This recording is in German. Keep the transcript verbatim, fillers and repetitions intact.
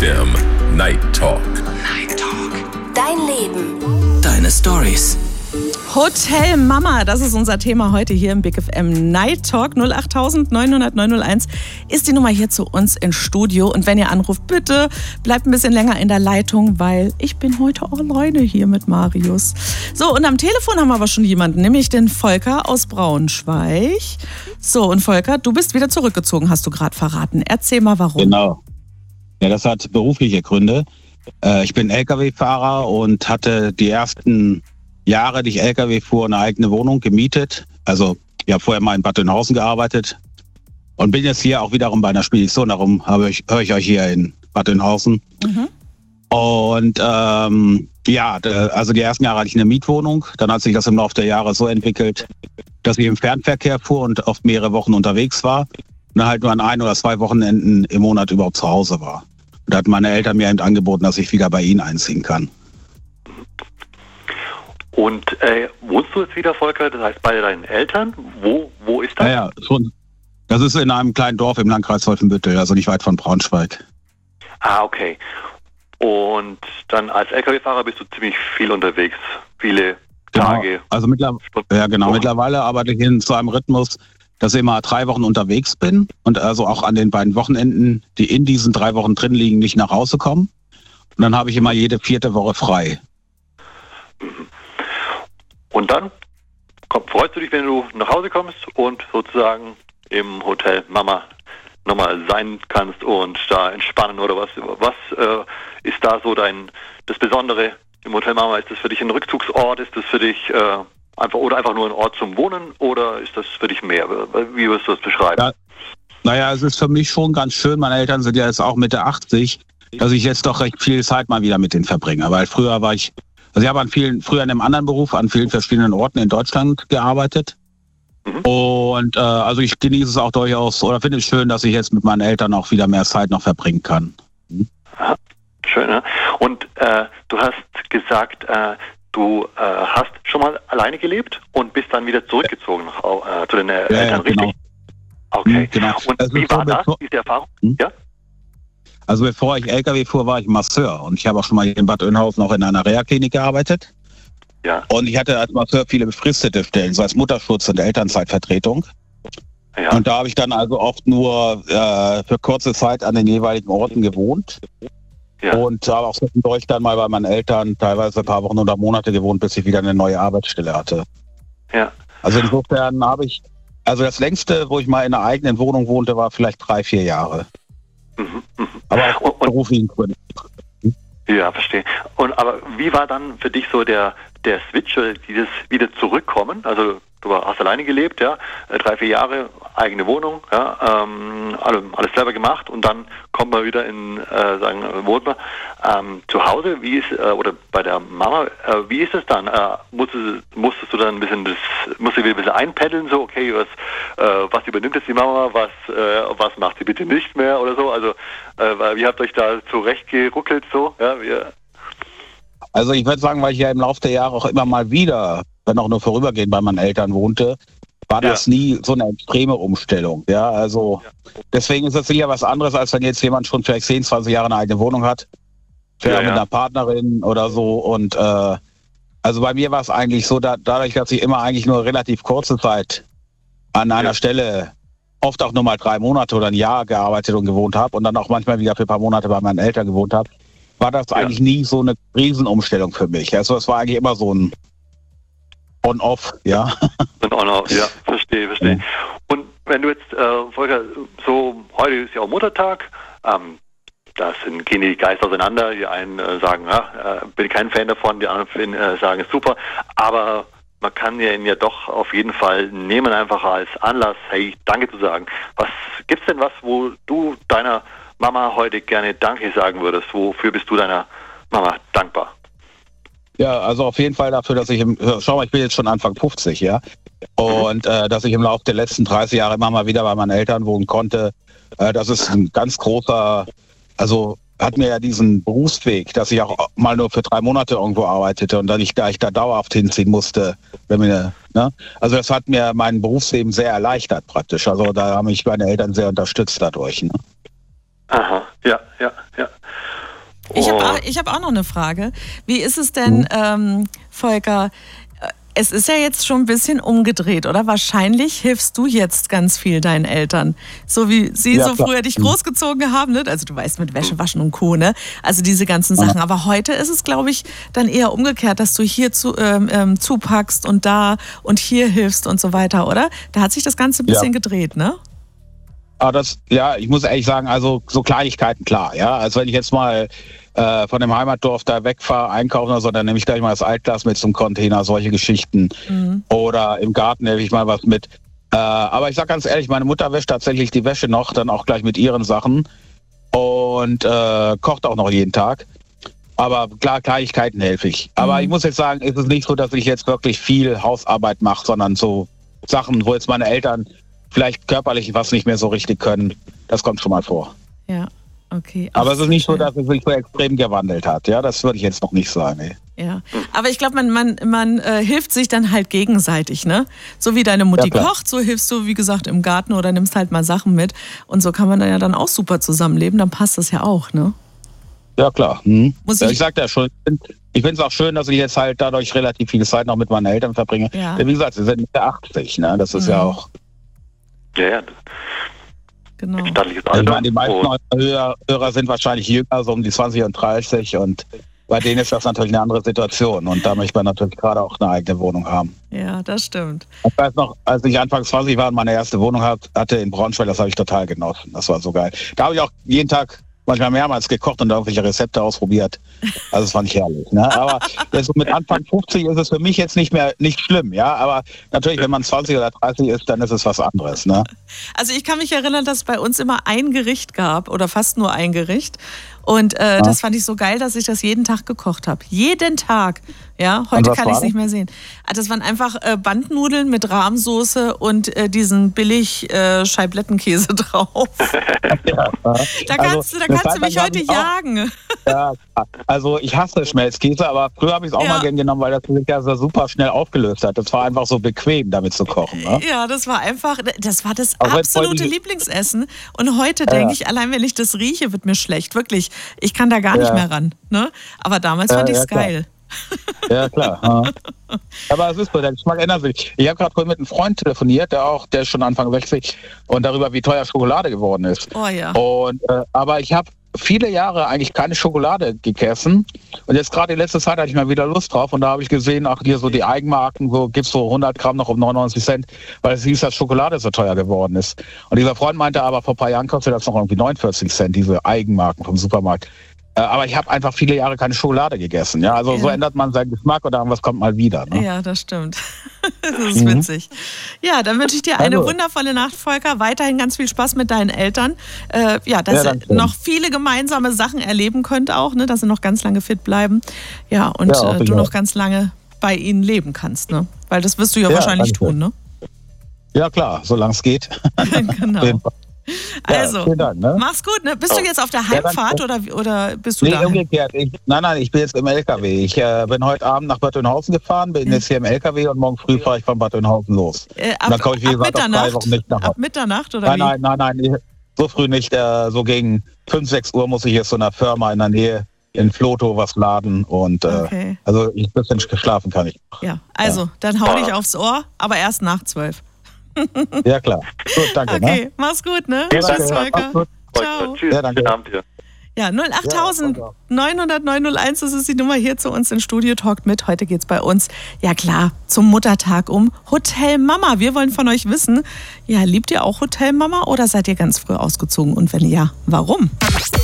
F M Night Talk. Night Talk. Dein Leben. Deine Stories. Hotel Mama, das ist unser Thema heute hier im Big F M Night Talk. null acht neun null null neun null eins ist die Nummer hier zu uns ins Studio. Und wenn ihr anruft, bitte bleibt ein bisschen länger in der Leitung, weil ich bin heute alleine hier mit Marius. So, und am Telefon haben wir aber schon jemanden, nämlich den Volker aus Braunschweig. So, und Volker, du bist wieder zurückgezogen, hast du gerade verraten. Erzähl mal, warum. Genau. Ja, das hat berufliche Gründe. Äh, ich bin L K W-Fahrer und hatte die ersten Jahre, die ich L K W fuhr, eine eigene Wohnung gemietet. Also ich habe vorher mal in Bad Oeynhausen gearbeitet und bin jetzt hier auch wiederum bei einer Spedition. Darum habe ich, höre ich euch hier in Bad Oeynhausen. Mhm. Und ähm, ja, also die ersten Jahre hatte ich eine Mietwohnung. Dann hat sich das im Laufe der Jahre so entwickelt, dass ich im Fernverkehr fuhr und oft mehrere Wochen unterwegs war. Und dann halt nur an ein oder zwei Wochenenden im Monat überhaupt zu Hause war. Und da hatten meine Eltern mir eben angeboten, dass ich wieder bei ihnen einziehen kann. Und äh, wohnst du jetzt wieder, Volker, das heißt bei deinen Eltern? Wo, wo ist das? Ja, ja, schon. Das ist in einem kleinen Dorf im Landkreis Wolfenbüttel, also nicht weit von Braunschweig. Ah, okay. Und dann als L K W-Fahrer bist du ziemlich viel unterwegs, viele Tage. Genau. Also mittler- ja, genau. Wochen. Mittlerweile arbeite ich in so einem Rhythmus, dass ich immer drei Wochen unterwegs bin und also auch an den beiden Wochenenden, die in diesen drei Wochen drin liegen, nicht nach Hause kommen. Und dann habe ich immer jede vierte Woche frei. Und dann komm, freust du dich, wenn du nach Hause kommst und sozusagen im Hotel Mama nochmal sein kannst und da entspannen oder was? Was äh, ist da so dein das Besondere im Hotel Mama? Ist das für dich ein Rückzugsort? Ist das für dich äh, einfach oder einfach nur ein Ort zum Wohnen oder ist das für dich mehr? Wie würdest du das beschreiben? Ja, naja, es ist für mich schon ganz schön. Meine Eltern sind ja jetzt auch Mitte achtzig, dass ich jetzt doch recht viel Zeit mal wieder mit denen verbringe. Weil früher war ich Also ich habe an vielen, früher in einem anderen Beruf an vielen verschiedenen Orten in Deutschland gearbeitet. Mhm. Und äh, also ich genieße es auch durchaus oder finde es schön, dass ich jetzt mit meinen Eltern auch wieder mehr Zeit noch verbringen kann. Mhm. Aha, schön, ne? Und äh, du hast gesagt, äh, du äh, hast schon mal alleine gelebt und bist dann wieder zurückgezogen nach, äh, zu den äh, Eltern, ja, richtig? Genau. Okay. Mhm, genau. Und also wie war so das, bevor- diese Erfahrung? Mhm. Ja? Also bevor ich L K W fuhr, war ich Masseur und ich habe auch schon mal in Bad Oeynhausen auch in einer Reha-Klinik gearbeitet. Ja. Und ich hatte als Masseur viele befristete Stellen, so als Mutterschutz und Elternzeitvertretung. Ja. Und da habe ich dann also oft nur äh, für kurze Zeit an den jeweiligen Orten gewohnt. Ja. Und habe auch zwischendurch dann mal bei meinen Eltern teilweise ein paar Wochen oder Monate gewohnt, bis ich wieder eine neue Arbeitsstelle hatte. Ja. Also insofern habe ich, also das längste, wo ich mal in einer eigenen Wohnung wohnte, war vielleicht drei, vier Jahre. Mhm, mh. Aber auch beruflichen Gründen. Ja, verstehe. Und aber wie war dann für dich so der der Switch oder dieses wieder zurückkommen? Also du hast alleine gelebt, ja, drei, vier Jahre, eigene Wohnung, ja, ähm, alles selber gemacht und dann kommt man wieder in, äh, sagen, wohnt man ähm, zu Hause, wie ist, äh, oder bei der Mama, äh, wie ist es dann? Äh, musstest, musstest du dann ein bisschen das, musst du wieder ein bisschen einpendeln, so, okay, was, äh, was übernimmt jetzt die Mama, was, äh, was macht sie bitte nicht mehr oder so? Also, äh, wie habt ihr euch da zurechtgeruckelt, so, ja, wie, Also ich würde sagen, weil ich ja im Laufe der Jahre auch immer mal wieder, wenn auch nur vorübergehend bei meinen Eltern wohnte, war das ja. nie so eine extreme Umstellung. Ja, also ja. deswegen ist das sicher was anderes, als wenn jetzt jemand schon vielleicht zehn, zwanzig Jahre eine eigene Wohnung hat, vielleicht ja, mit ja. einer Partnerin oder so. Und äh, also bei mir war es eigentlich so, da, dadurch, dass ich immer eigentlich nur relativ kurze Zeit an einer ja. Stelle, oft auch nur mal drei Monate oder ein Jahr gearbeitet und gewohnt habe und dann auch manchmal wieder für ein paar Monate bei meinen Eltern gewohnt habe, war das ja. eigentlich nie so eine Riesenumstellung für mich. Also es war eigentlich immer so ein On-Off, ja. Ein On-Off, ja, verstehe, verstehe. Ja. Und wenn du jetzt, äh, Volker, so, heute ist ja auch Muttertag, ähm, da sind, gehen die Geister auseinander, die einen äh, sagen, ja, äh, bin kein Fan davon, die anderen äh, sagen, super, aber man kann ja ihn ja doch auf jeden Fall nehmen, einfach als Anlass, hey, danke zu sagen. Was gibt's denn was, wo du deiner Mama heute gerne Danke sagen würdest? Wofür bist du deiner Mama dankbar? Ja, also auf jeden Fall dafür, dass ich, im, schau mal, ich bin jetzt schon Anfang fünfzig, ja, und äh, dass ich im Laufe der letzten dreißig Jahre immer mal wieder bei meinen Eltern wohnen konnte. Äh, das ist ein ganz großer, also hat mir ja diesen Berufsweg, dass ich auch mal nur für drei Monate irgendwo arbeitete und dann ich da ich da dauerhaft hinziehen musste. Wenn mir, ne? Also das hat mir mein Berufsleben sehr erleichtert praktisch. Also da haben mich meine Eltern sehr unterstützt dadurch. Ne? Aha, ja, ja, ja. habe auch, ich hab auch noch eine Frage. Wie ist es denn, ähm, Volker, es ist ja jetzt schon ein bisschen umgedreht, oder? Wahrscheinlich hilfst du jetzt ganz viel deinen Eltern. So wie sie ja, so klar. früher dich großgezogen haben, ne? Also du weißt, mit Wäsche waschen und Co., ne? Also diese ganzen Sachen. Ja. Aber heute ist es, glaube ich, dann eher umgekehrt, dass du hier zu, ähm, ähm, zupackst und da und hier hilfst und so weiter, oder? Da hat sich das Ganze ein bisschen ja. gedreht, ne? Aber das, ja, ich muss ehrlich sagen, also so Kleinigkeiten, klar, ja. Also wenn ich jetzt mal äh, von dem Heimatdorf da wegfahre, einkaufen oder so, dann nehme ich gleich mal das Altglas mit zum Container, solche Geschichten. Mhm. Oder im Garten nehme ich mal was mit. Äh, aber ich sag ganz ehrlich, meine Mutter wäscht tatsächlich die Wäsche noch, dann auch gleich mit ihren Sachen und äh, kocht auch noch jeden Tag. Aber klar, Kleinigkeiten helfe ich. Aber mhm. ich muss jetzt sagen, es ist nicht so, dass ich jetzt wirklich viel Hausarbeit mache, sondern so Sachen, wo jetzt meine Eltern vielleicht körperlich was nicht mehr so richtig können. Das kommt schon mal vor. Ja, okay. Ach, aber es ist nicht so, dass es sich so extrem gewandelt hat. Ja, das würde ich jetzt noch nicht sagen. Ey. Ja, aber ich glaube, man, man, man äh, hilft sich dann halt gegenseitig, ne? So wie deine Mutti ja, kocht, so hilfst du, wie gesagt, im Garten oder nimmst halt mal Sachen mit. Und so kann man dann ja dann auch super zusammenleben. Dann passt das ja auch, ne? Ja, klar. Hm. Muss ich, ja, ich sag ja schon, ich finde es auch schön, dass ich jetzt halt dadurch relativ viel Zeit noch mit meinen Eltern verbringe. Ja. Wie gesagt, sie sind Mitte achtzig, ne? Das ist mhm. ja auch... Ja, ja. Genau. Ich meine, die meisten oh. Hörer, Hörer sind wahrscheinlich jünger, so um die zwanzig und dreißig und bei denen ist das natürlich eine andere Situation und da möchte man natürlich gerade auch eine eigene Wohnung haben. Ja, das stimmt. Ich weiß noch, als ich Anfang zwanzig war und meine erste Wohnung hatte in Braunschweig, das habe ich total genossen. Das war so geil. Da habe ich auch jeden Tag manchmal mehrmals gekocht und irgendwelche Rezepte ausprobiert. Also das fand ich herrlich. Ne? Aber jetzt mit Anfang fünfzig ist es für mich jetzt nicht mehr nicht schlimm. Ja, aber natürlich, wenn man zwanzig oder dreißig ist, dann ist es was anderes. Ne? Also ich kann mich erinnern, dass es bei uns immer ein Gericht gab oder fast nur ein Gericht. Und äh, ja. das fand ich so geil, dass ich das jeden Tag gekocht habe. Jeden Tag. Ja, heute kann ich es nicht mehr sehen. Das waren einfach äh, Bandnudeln mit Rahmsoße und äh, diesen billig äh, Scheiblettenkäse drauf. Ja, ja. Da kannst, also, du, da kannst du mich heute jagen. Ja, also ich hasse Schmelzkäse, aber früher habe ich es auch ja. mal gern genommen, weil das sich ja so super schnell aufgelöst hat. Das war einfach so bequem, damit zu kochen. Ne? Ja, das war einfach, das war das also absolute Lieblingsessen. Und heute ja. denke ich, allein wenn ich das rieche, wird mir schlecht. Wirklich, ich kann da gar ja. nicht mehr ran. Ne? Aber damals fand ja, ich es ja, geil. Ja, klar. Ja. Aber es ist so, der Geschmack ändert sich. Ich habe gerade vorhin mit einem Freund telefoniert, der auch, der ist schon Anfang sechzig und darüber, wie teuer Schokolade geworden ist. Oh ja. Und, äh, aber ich habe viele Jahre eigentlich keine Schokolade gegessen und jetzt gerade in letzter Zeit hatte ich mal wieder Lust drauf und da habe ich gesehen, ach hier so die Eigenmarken, wo gibt's so hundert Gramm noch um neunundneunzig Cent, weil es hieß, dass Schokolade so teuer geworden ist. Und dieser Freund meinte aber, vor ein paar Jahren kostet das noch irgendwie neunundvierzig Cent, diese Eigenmarken vom Supermarkt. Aber ich habe einfach viele Jahre keine Schokolade gegessen. Ja, also ja. so ändert man seinen Geschmack oder was kommt mal wieder. Ne? Ja, das stimmt. Das ist mhm. witzig. Ja, dann wünsche ich dir eine also. wundervolle Nacht, Volker. Weiterhin ganz viel Spaß mit deinen Eltern. Äh, ja, dass ja, ihr noch viele gemeinsame Sachen erleben könnt auch, ne? Dass sie noch ganz lange fit bleiben. Ja, und ja, äh, du noch ganz lange bei ihnen leben kannst. Ne? Weil das wirst du ja, ja wahrscheinlich tun, ne? Ja, klar, solange es geht. Genau. Also, ja, Dank, ne? Mach's gut, ne? Bist du jetzt auf der Heimfahrt ja, oder, oder bist du nee, da? umgekehrt. Ich, nein, nein, ich bin jetzt im L K W. Ich äh, bin heute Abend nach Bad Oeynhausen gefahren, bin hm. jetzt hier im L K W und morgen früh fahre ich von Bad Oeynhausen los. Äh, ab, dann komme ich, wie gesagt, auf drei Wochen nicht nach Hause. Ab Mitternacht oder nein, wie? Nein, nein, nein, so früh nicht. Äh, so gegen fünf, sechs Uhr muss ich jetzt zu einer Firma in der Nähe in Floto was laden und äh, okay. also ich ein bisschen schlafen kann ich. Ja, also, ja. dann hau dich aufs Ohr, aber erst nach zwölf. Ja, klar. Gut, danke. Okay, ne? Mach's gut, ne? Ja, Tschüss, danke. Volker. Ciao. Tschüss. Ja, danke. Ja, null acht neun null null neun null eins, das ist die Nummer hier zu uns in Studio Talk mit. Heute geht's bei uns, ja klar, zum Muttertag um Hotel Mama. Wir wollen von euch wissen, ja, liebt ihr auch Hotel Mama oder seid ihr ganz früh ausgezogen? Und wenn ja, warum?